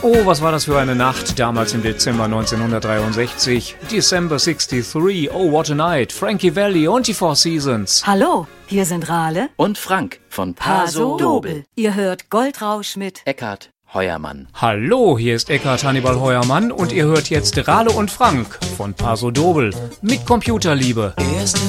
Oh, was war das für eine Nacht, damals im Dezember 1963. December 63, oh what a night, Frankie Valli und die Four Seasons. Hallo, hier sind Rale und Frank von Paso Dobel. Ihr hört Goldrausch mit Eckhard Heuermann. Hallo, hier ist Eckhard Hannibal Heuermann und ihr hört jetzt Rale und Frank von Paso Dobel mit Computerliebe. Erste